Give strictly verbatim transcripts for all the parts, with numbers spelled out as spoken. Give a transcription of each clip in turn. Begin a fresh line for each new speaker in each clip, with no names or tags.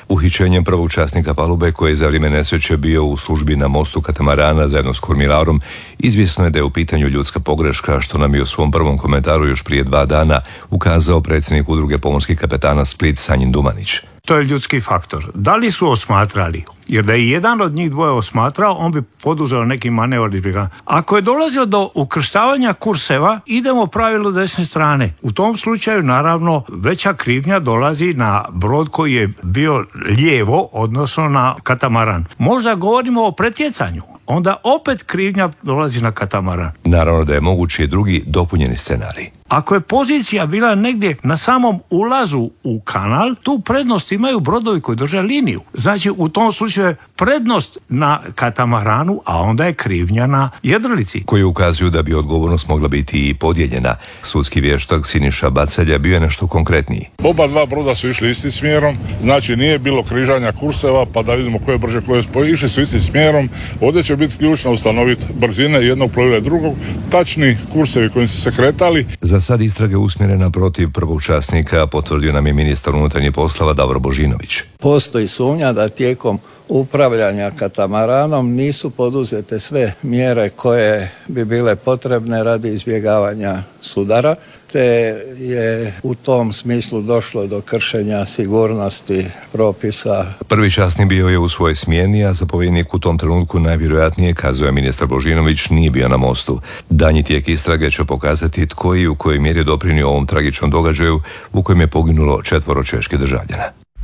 Uhićenjem prvog časnika palube koji je za vrijeme nesreće bio u službi na mostu katamarana zajedno s kormilarom, izvjesno je da je u pitanju ljudska pogreška, što nam je u svom prvom komentaru još prije dva dana ukazao predsjednik udruge pomorskih kapetana Split Sanjin Dumanić.
To je ljudski faktor. Da li su osmatrali? Jer da je jedan od njih dvoje osmatrao, on bi poduzeo neki manevar. Ako je dolazilo do ukrštavanja kurseva, idemo pravilu desne strane. U tom slučaju, naravno, veća krivnja dolazi na brod koji je bio lijevo, odnosno na katamaran. Možda govorimo o pretjecanju. Onda opet krivnja dolazi na katamaran.
Naravno da je mogući drugi dopunjeni scenarij.
Ako je pozicija bila negdje na samom ulazu u kanal, tu prednost imaju brodovi koji drže liniju. Znači, u tom slučaju je prednost na katamaranu, a onda je krivnja na jedrilici.
Koji ukazuju da bi odgovornost mogla biti i podijeljena. Sudski vještak Siniša Bacalja bio je nešto konkretniji.
Oba dva broda su išli istim smjerom, znači nije bilo križanja kurseva, pa da vidimo ko je brže, ko je spoj. Išli su istim smjerom, ovdje će biti ključno ustanoviti brzine jednog plovila i drugog, tačni kursevi kojim su se kretali.
Za sad istrage usmjerena protiv prvog časnika, potvrdio nam je ministar unutarnjih poslova Davor Božinović.
Postoji sumnja da tijekom upravljanja katamaranom nisu poduzete sve mjere koje bi bile potrebne radi izbjegavanja sudara, te je u tom smislu došlo do kršenja sigurnosti propisa.
Prvi časnik bio je u svojoj smjeni, a zapovjednik u tom trenutku najvjerojatnije, kazuje ministar Božinović, nije bio na mostu. Danji tijek istrage će pokazati tko i u kojoj mjeri doprinio ovom tragičnom događaju u kojem je poginulo četvoro čeških državljana.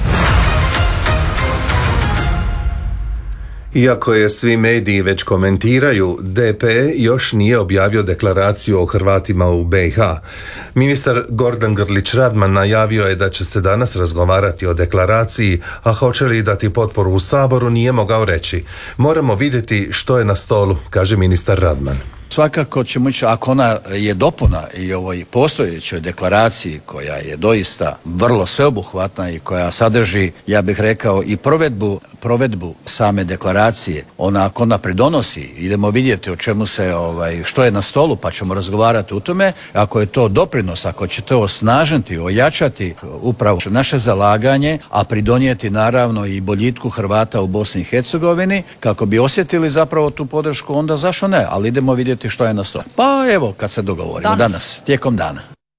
Iako je svi mediji već komentiraju, D P još nije objavio deklaraciju o Hrvatima u B i H. Ministar Gordan Grlić Radman najavio je da će se danas razgovarati o deklaraciji, a hoće li dati potporu u Saboru nije mogao reći. Moramo vidjeti što je na stolu, kaže ministar Radman.
Svakako ćemo ići, ako ona je dopuna i ovoj postojećoj deklaraciji koja je doista vrlo sveobuhvatna i koja sadrži, ja bih rekao, i provedbu, provedbu same deklaracije, ona ako ona pridonosi, idemo vidjeti o čemu se, ovaj, što je na stolu, pa ćemo razgovarati u tome. Ako je to doprinos, ako će to osnažiti, ojačati upravo naše zalaganje, a pridonijeti naravno i boljitku Hrvata u Bosni i Hercegovini, kako bi osjetili zapravo tu podršku, onda zašto ne, ali idemo vidjeti što je na stolu. Pa evo, kad se dogovorimo danas, danas tijekom dana.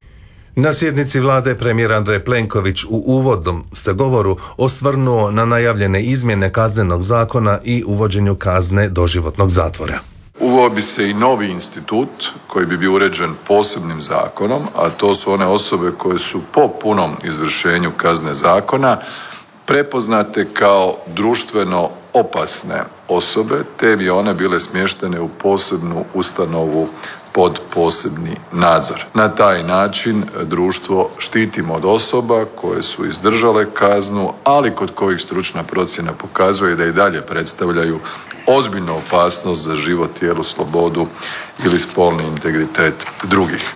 Na sjednici vlade premijer Andrej Plenković u uvodnom se govoru osvrnuo na najavljene izmjene kaznenog zakona i uvođenju kazne doživotnog zatvora.
Uveo bi se i novi institut koji bi bio uređen posebnim zakonom, a to su one osobe koje su po punom izvršenju kazne zakona prepoznate kao društveno opasne osobe, te bi one bile smještene u posebnu ustanovu pod posebni nadzor. Na taj način društvo štitimo od osoba koje su izdržale kaznu, ali kod kojih stručna procjena pokazuje da i dalje predstavljaju ozbiljnu opasnost za život, tijelu, slobodu ili spolni integritet drugih.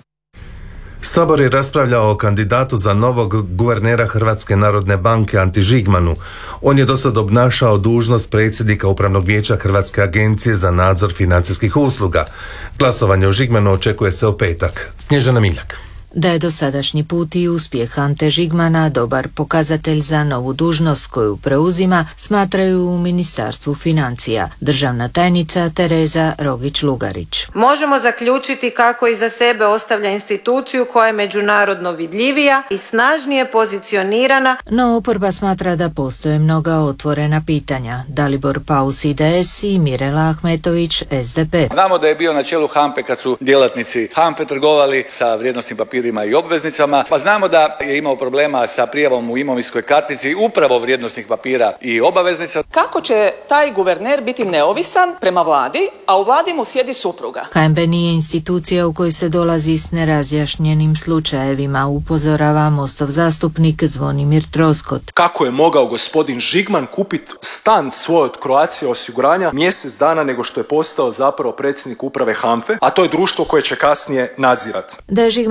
Sabor je raspravljao o kandidatu za novog guvernera Hrvatske narodne banke Anti Žigmanu. On je do sad obnašao dužnost predsjednika Upravnog vijeća Hrvatske agencije za nadzor financijskih usluga. Glasovanje o Žigmanu očekuje se u petak. Snježana Miljak.
Da je dosadašnji put i uspjeh Ante Žigmana dobar pokazatelj za novu dužnost koju preuzima, smatraju u Ministarstvu financija. Državna tajnica Tereza Rogić-Lugarić.
Možemo zaključiti kako iza sebe ostavlja instituciju koja je međunarodno vidljivija i snažnije pozicionirana.
No oporba smatra da postoje mnoga otvorena pitanja. Dalibor Paus I D S i Mirela Ahmetović S D P.
Znamo da je bio na čelu HANFE kad su djelatnici HANFE trgovali sa vrijednosnim papirima i obveznicama, pa znamo da je imao problema sa prijavom u imovinskoj kartici upravo vrijednosnih papira i obaveznica.
Kako će taj guverner biti neovisan prema vladi, a u vladi mu sjedi supruga?
H N B nije institucija u kojoj se dolazi s nerazjašnjenim slučajevima, upozorava Mostov zastupnik Zvonimir Troskot.
Kako je mogao gospodin Žigman kupiti stan svoj od Croatia osiguranja mjesec dana nego što je postao zapravo predsjednik uprave HANFE, a to je društvo koje će kasnije nadzirati?
Da je Žigman ispunio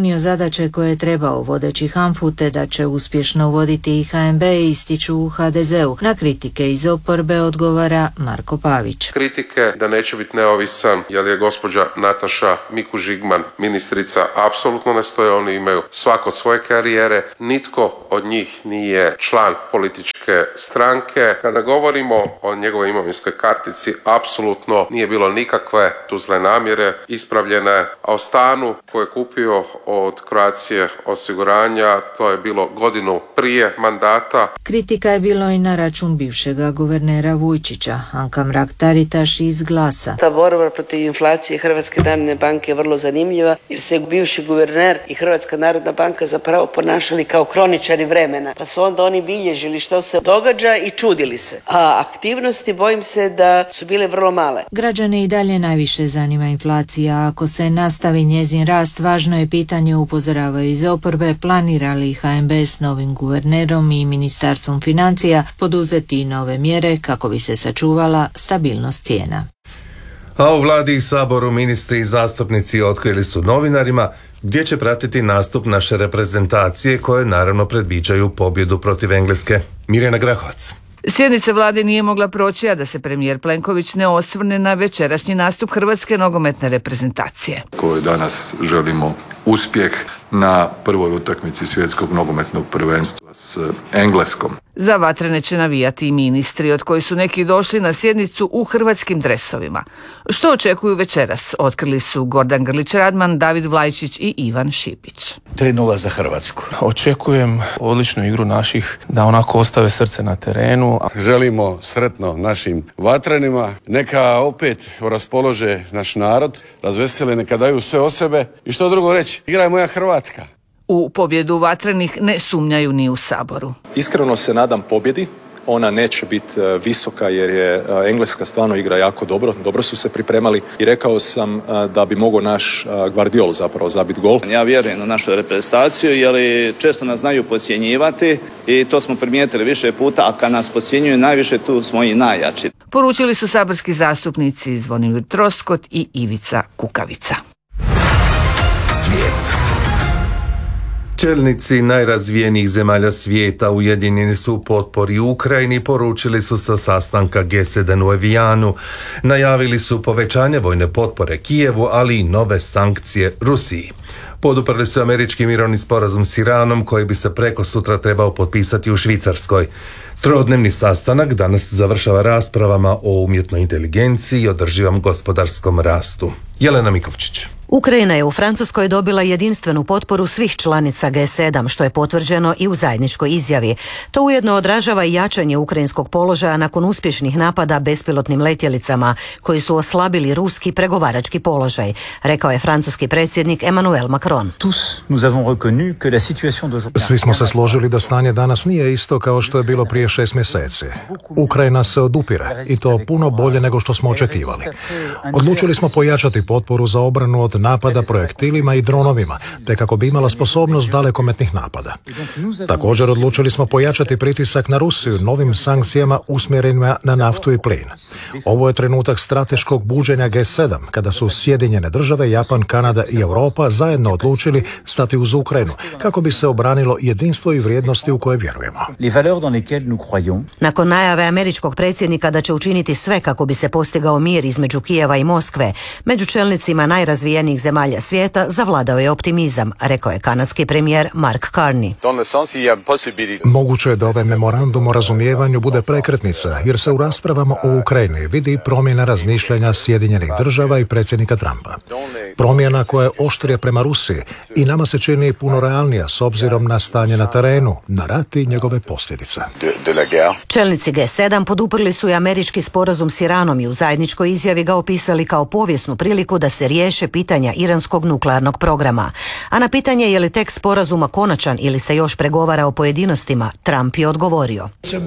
ispunio zadaće koje je trebao vodeći HANFA-u te da će uspješno voditi i H N B ističu u H D Z-u. Na kritike iz oporbe odgovara Marko Pavić.
Kritike da neće biti neovisan jer je gospođa Nataša Mikuš-Žigman ministrica apsolutno ne stoje, oni imaju svako svoje karijere, nitko od njih nije član političke stranke. Kada govorimo o njegovoj imovinskoj kartici, apsolutno nije bilo nikakve tu zle namjere ispravljene, a o stanu koje je kupio od Croatia osiguranja, to je bilo godinu prije mandata.
Kritika je bilo i na račun bivšega guvernera Vujčića. Anka Mrak-Taritaš iz Glasa.
Ta borba protiv inflacije Hrvatske narodne banke je vrlo zanimljiva jer se bivši guverner i Hrvatska narodna banka zapravo ponašali kao kroničari vremena. Pa su onda oni bilježili što se događa i čudili se. A aktivnosti bojim se da su bile vrlo male.
Građane i dalje najviše zanima inflacija. Ako se nastavi njezin rast, važno je pitanje, upozoravaju iz oporbe, planira li H N B s novim guvernerom i ministarstvom financija poduzeti nove mjere kako bi se sačuvala stabilnost cijena.
A u vladi i saboru ministri i zastupnici otkrili su novinarima gdje će pratiti nastup naše reprezentacije koje naravno predviđaju pobjedu protiv Engleske. Mirjana Grahovac.
Sjednica vlade nije mogla proći, a da se premijer Plenković ne osvrne na večerašnji nastup hrvatske nogometne reprezentacije.
Kojoj danas želimo uspjeh na prvoj utakmici svjetskog nogometnog prvenstva s Engleskom.
Za vatrene će navijati i ministri, od koji su neki došli na sjednicu u hrvatskim dresovima. Što očekuju večeras, otkrili su Gordan Grlić Radman, David Vlajčić i Ivan Šipić.
tri nula za Hrvatsku.
Očekujem odličnu igru naših, da onako ostave srce na terenu.
Želimo sretno našim vatrenima, neka opet raspolože naš narod, razvesele, neka daju sve o sebe i što drugo reći, igra je moja Hrvatska.
U pobjedu vatrenih ne sumnjaju ni u saboru.
Iskreno se nadam pobjedi. Ona neće biti visoka jer je Engleska stvarno igra jako dobro. Dobro su se pripremali i rekao sam da bi mogao naš Gvardiol zapravo zabiti gol.
Ja vjerujem u našu reprezentaciju jer često nas znaju podcjenjivati i to smo primijetili više puta, a kad nas podcjenjuju najviše tu smo i najjači.
Poručili su saborski zastupnici Zvonimir Troskot i Ivica Kukavica.
Svijet. Čelnici najrazvijenijih zemalja svijeta ujedinjeni su u potpori Ukrajini, poručili su sa sastanka G sedam u Evijanu. Najavili su povećanje vojne potpore Kijevu, ali i nove sankcije Rusiji. Poduprli su američki mirovni sporazum s Iranom koji bi se preko sutra trebao potpisati u Švicarskoj. Trodnevni sastanak danas završava raspravama o umjetnoj inteligenciji i održivom gospodarskom rastu. Jelena Mikovčić.
Ukrajina je u Francuskoj dobila jedinstvenu potporu svih članica G sedam, što je potvrđeno i u zajedničkoj izjavi. To ujedno odražava i jačanje ukrajinskog položaja nakon uspješnih napada bespilotnim letjelicama, koji su oslabili ruski pregovarački položaj, rekao je francuski predsjednik Emmanuel Macron.
Svi smo se složili da stanje danas nije isto kao što je bilo prije šest mjeseci. Ukrajina se odupire i to puno bolje nego što smo očekivali. Odlučili smo pojačati potporu za obranu od napada projektilima i dronovima, te kako bi imala sposobnost dalekometnih napada. Također odlučili smo pojačati pritisak na Rusiju novim sankcijama usmjerenima na naftu i plin. Ovo je trenutak strateškog buđenja G sedam, kada su Sjedinjene države, Japan, Kanada i Europa zajedno odlučili stati uz Ukrajinu, kako bi se obranilo jedinstvo i vrijednosti u koje vjerujemo.
Nakon najave američkog predsjednika da će učiniti sve kako bi se postigao mir između Kijeva i Moskve, među čelnicima najrazvijenijih zemalja svijeta zavladao je optimizam, rekao je kanadski premijer Mark Carney.
Moguće je da ovaj memorandum o razumijevanju bude prekretnica, jer se u raspravama o Ukrajini vidi promjena razmišljanja Sjedinjenih država i predsjednika Trumpa. Promjena koja je oštrija prema Rusiji i nama se čini puno realnija s obzirom na stanje na terenu, na rat i njegove posljedice.
Čelnici G sedam poduprli su i američki sporazum s Iranom i u zajedničkoj izjavi ga opisali kao povijesnu priliku da se riješe pitanja iranskog nuklearnog programa. A na pitanje je li tekst sporazuma konačan ili se još pregovara o pojedinostima, Trump je odgovorio.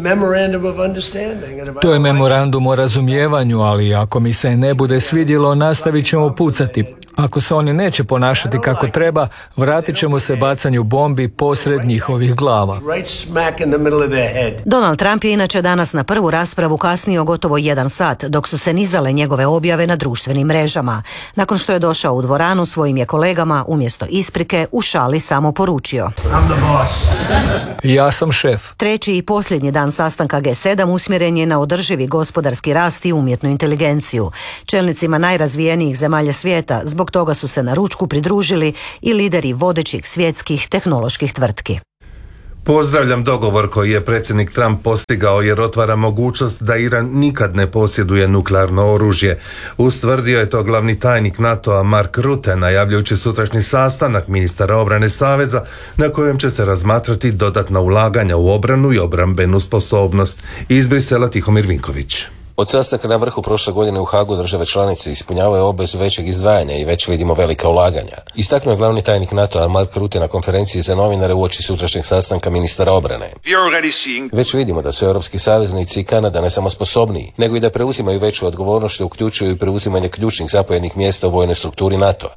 To je memorandum o razumijevanju, ali ako mi se ne bude svidjelo, nastavit ćemo pucati.
Ako se oni neće ponašati kako treba, vratit ćemo se bacanju bombi posred njihovih glava.
Donald Trump je inače danas na prvu raspravu kasnio gotovo jedan sat, dok su se nizale njegove objave na društvenim mrežama. Nakon što je došao u dvoranu, svojim je kolegama umjesto isprike u šali samo poručio:
Ja sam šef.
Treći i posljednji dan sastanka G sedam usmjeren je na održivi gospodarski rast i umjetnu inteligenciju. Čelnicima najrazvijenijih zemalja svijeta zbog toga su se na ručku pridružili i lideri vodećih svjetskih tehnoloških tvrtki.
Pozdravljam dogovor koji je predsjednik Trump postigao jer otvara mogućnost da Iran nikad ne posjeduje nuklearno oružje. Ustvrdio je to glavni tajnik NATO-a Mark Rutte, najavljujući sutrašnji sastanak ministara obrane Saveza na kojem će se razmatrati dodatna ulaganja u obranu i obrambenu sposobnost. Iz Brisela Tihomir Vinković.
Od sastanka na vrhu prošle godine u Hagu države članice ispunjavaju obvezu većeg izdvajanja i već vidimo velika ulaganja. Istaknuo je glavni tajnik NATO-a Mark Rutte na konferenciji za novinare uoči sutrašnjeg sastanka ministara obrane. Već vidimo da su europski saveznici i Kanada ne samo sposobniji, nego i da preuzimaju veću odgovornost, što uključuju i preuzimanje ključnih zapovjednih mjesta u vojnoj strukturi NATO-a.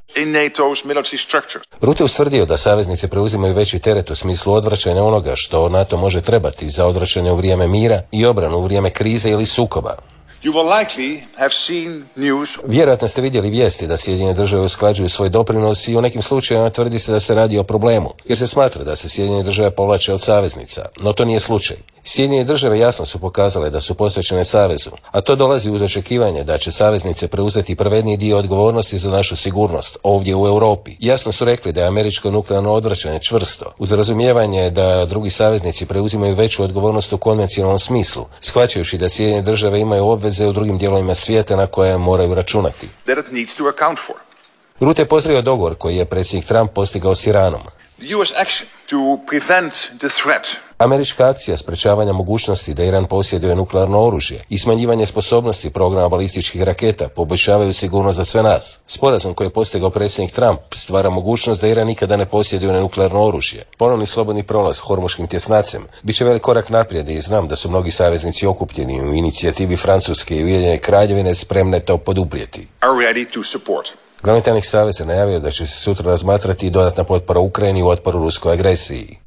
Rutte ustvrdio da saveznice preuzimaju veći teret u smislu odvraćanja onoga što NATO može trebati za odvraćanje u vrijeme mira i obranu u vrijeme krize ili sukoba.
You will likely have seen news.
Vjerojatno ste vidjeli vijesti da Sjedinjene države usklađuju svoj doprinos i u nekim slučajevima tvrdi se da se radi o problemu, jer se smatra da se Sjedinjene države povlače od saveznica, no to nije slučaj. Sjedinjene države jasno su pokazale da su posvećene savezu, a to dolazi uz očekivanje da će saveznice preuzeti pravedniji dio odgovornosti za našu sigurnost ovdje u Europi. Jasno su rekli da je američko nuklearno odvraćanje čvrsto, uz razumijevanje da drugi saveznici preuzimaju veću odgovornost u konvencionalnom smislu, shvaćajući da Sjedinjene države imaju obveze u drugim dijelovima svijeta na koje moraju računati. Rutte je pozdravio dogovor koji je predsjednik Trump postigao s Iranom.
The U S action to prevent the threat.
Američka akcija sprečavanja mogućnosti da Iran posjeduje nuklearno oružje i smanjivanje sposobnosti programa balističkih raketa poboljšavaju sigurnost za sve nas. Sporazum koji je postigao predsjednik Trump stvara mogućnost da Iran nikada ne posjeduje nuklearno oružje. Ponovni slobodni prolaz Hormuškim tjesnacem bit će velik korak naprijed i znam da su mnogi saveznici okupljeni u inicijativi Francuske i Ujedinjene Kraljevine spremne to poduprijeti. Glavni tajnik Saveza najavio da će se sutra razmatrati i dodatna potpora Ukrajini u otporu ruskoj agresiji.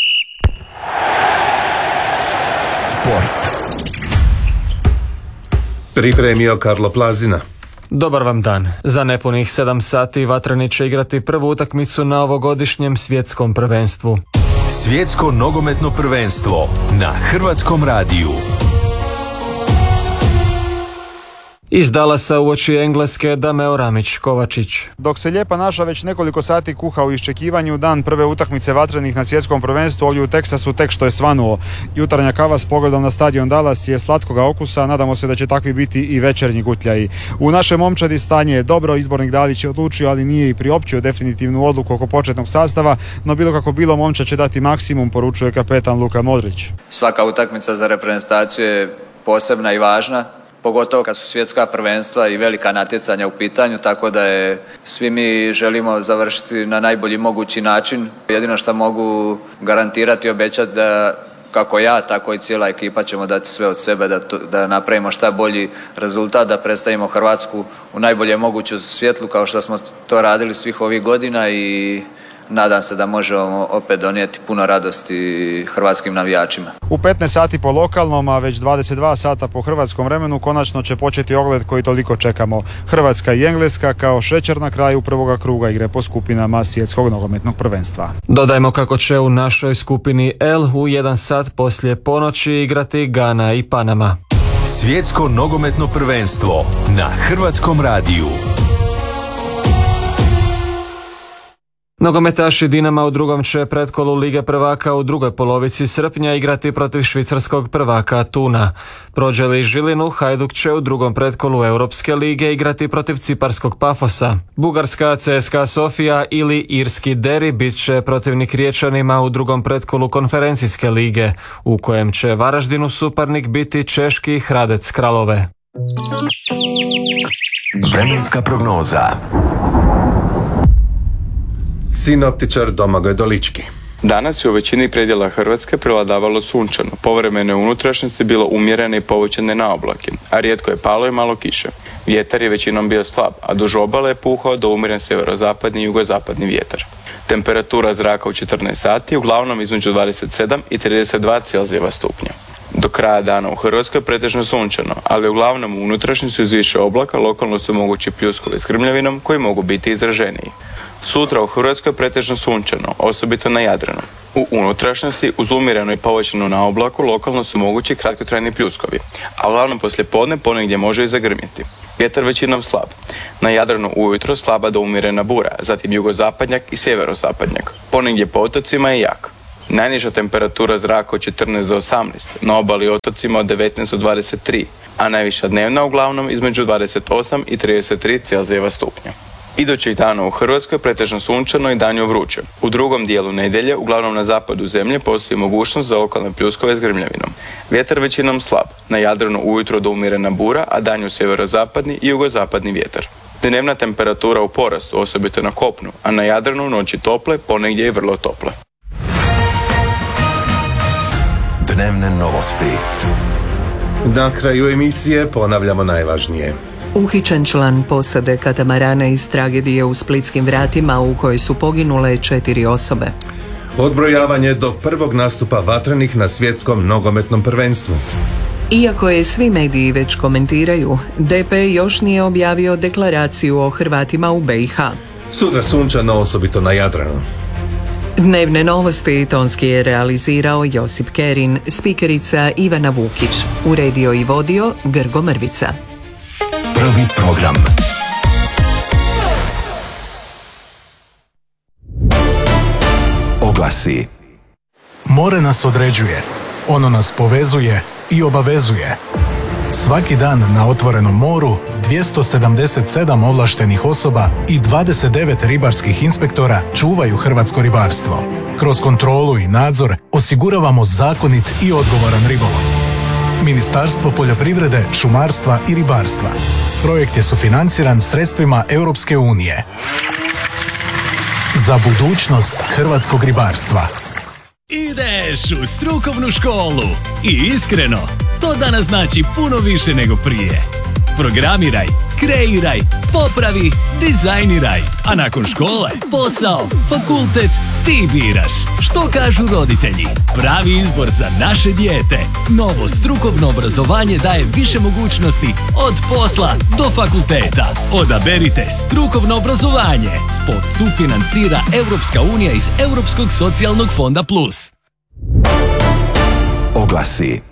Sport. Pripremio Karlo Plazina.
Dobar vam dan. Za nepunih sedam sati Vatreni će igrati prvu utakmicu na ovogodišnjem svjetskom prvenstvu.
Svjetsko nogometno prvenstvo na Hrvatskom radiju.
Iz Dallasa uoči Engleske Dameo Ramić Kovačić.
Dok se Lijepa naša već nekoliko sati kuha u iščekivanju, dan prve utakmice Vatrenih na svjetskom prvenstvu ovdje u Teksasu tek što je svanuo. Jutarnja kava s pogledom na stadion Dallas je slatkoga okusa, nadamo se da će takvi biti i večernji gutljaji. U našoj momčadi stanje je dobro, izbornik Dalić je odlučio, ali nije i priopćio definitivnu odluku oko početnog sastava, no bilo kako bilo momčad će dati maksimum, poručuje kapetan Luka Modrić.
Svaka utakmica za reprezentaciju je posebna i važna, pogotovo kad su svjetska prvenstva i velika natjecanja u pitanju, tako da je svi mi želimo završiti na najbolji mogući način. Jedino što mogu garantirati i obećati da kako ja, tako i cijela ekipa ćemo dati sve od sebe da, to, da napravimo šta bolji rezultat, da predstavimo Hrvatsku u najbolje moguću svjetlu kao što smo to radili svih ovih godina i nadam se da možemo opet donijeti puno radosti hrvatskim navijačima.
U petnaest sati po lokalnom, a već dvadeset dva sata po hrvatskom vremenu, konačno će početi ogled koji toliko čekamo. Hrvatska i Engleska kao šećer na kraju prvoga kruga igre po skupinama svjetskog nogometnog prvenstva.
Dodajmo kako će u našoj skupini L u jedan sat poslije ponoći igrati Gana i Panama.
Svjetsko nogometno prvenstvo na Hrvatskom radiju.
Nogometaši Dinama u drugom će pretkolu Lige prvaka u drugoj polovici srpnja igrati protiv švicarskog prvaka Tuna. Prođe li Žilinu, Hajduk će u drugom pretkolu Europske lige igrati protiv ciparskog Pafosa. Bugarska C S K A Sofija ili irski Deri bit će protivnik Riječanima u drugom pretkolu konferencijske lige, u kojem će Varaždinu suparnik biti češki Hradec Kralove.
Vremenska prognoza.
Sinoptičar Domagoj Dolički.
Danas je u većini predjela Hrvatske prevladavalo sunčano, povremeno je unutrašnjosti bilo umjerene i povećane na oblake, a rijetko je palo i malo kiše. Vjetar je većinom bio slab, a duž obale je puhao do umjeren sjeverozapadni i jugozapadni vjetar. Temperatura zraka u četrnaest sati uglavnom između dvadeset sedam i trideset dva Celzijeva stupnja. Do kraja dana u Hrvatskoj je pretežno sunčano, ali uglavnom u unutrašnjosti uz više oblaka lokalno su mogući pljuskovi s grmljavinom koji mogu biti izraženiji. Sutra u Hrvatskoj je pretežno sunčano, osobito na Jadranu. U unutrašnjosti uz umjerenu i povećanu na oblaku lokalno su mogući kratkotrajni pljuskovi, a uglavnom poslijepodne ponegdje može i zagrmjeti. Vjetar većinom slab. Na Jadranu ujutro slaba do umjerena bura, zatim jugozapadnjak i sjeverozapadnjak. Ponegdje po otocima je jak. Najniža temperatura zraka od četrnaest do osamnaest, na obali otocima od devetnaest do dvadeset tri, a najviša dnevna uglavnom između dvadeset osam i trideset tri Celzijeva stupnja. Idućih dana u Hrvatskoj pretežno sunčano i danju vruće. U drugom dijelu nedjelje, uglavnom na zapadu zemlje, postoji mogućnost za lokalne pljuskove s grmljavinom. Vjetar većinom slab, na Jadranu ujutro do umjerena bura, a danju sjeverozapadni i jugozapadni vjetar. Dnevna temperatura u porastu, osobito na kopnu, a na Jadranu noći tople, ponegdje i vrlo tople.
Dnevne novosti.
Na kraju emisije ponavljamo najvažnije.
Uhićen član posade katamarana iz tragedije u Splitskim vratima u kojoj su poginule četiri osobe.
Odbrojavanje do prvog nastupa vatrenih na svjetskom nogometnom prvenstvu.
Iako je svi mediji već komentiraju, D P još nije objavio deklaraciju o Hrvatima u B i H.
Sutra sunčano, osobito na Jadranu.
Dnevne novosti tonski je realizirao Josip Kerin, spikerica Ivana Vukić, uredio i vodio Grgo Mrvica.
Prvi program. Oglasi.
More nas određuje, ono nas povezuje i obavezuje. Svaki dan na otvorenom moru dvjesto sedamdeset sedam ovlaštenih osoba i dvadeset devet ribarskih inspektora čuvaju hrvatsko ribarstvo. Kroz kontrolu i nadzor osiguravamo zakonit i odgovoran ribolov. Ministarstvo poljoprivrede, šumarstva i ribarstva. Projekt je sufinanciran sredstvima Europske unije. Za budućnost hrvatskog ribarstva.
Ideš u strukovnu školu i iskreno, to danas znači puno više nego prije. Programiraj, kreiraj, popravi, dizajniraj, a nakon škole, posao, fakultet, ti biraš. Što kažu roditelji? Pravi izbor za naše dijete. Novo strukovno obrazovanje daje više mogućnosti od posla do fakulteta. Odaberite strukovno obrazovanje. Spot sufinancira Europska unija iz Europskog socijalnog fonda plus.
Oglasi.